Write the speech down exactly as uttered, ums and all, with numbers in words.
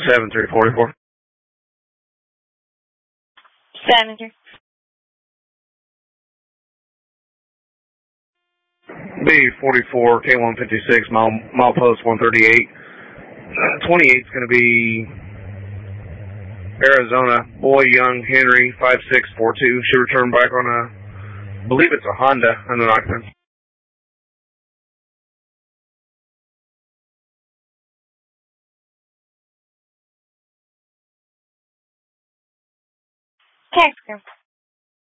seven three four four. seven three. B forty-four, K one fifty-six, mile, mile post one thirty-eight. twenty-eight is going to be Arizona, Boy Young Henry, five six four two. Should return back on a, I believe it's a Honda, under occupant. Tax